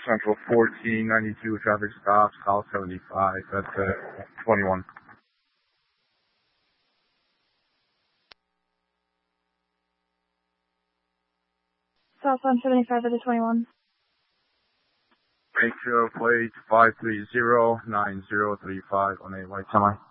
Central 1492, traffic stops, call 75, that's 21. Southbound 75 at the 21. Make sure plate 5309035 on a white semi.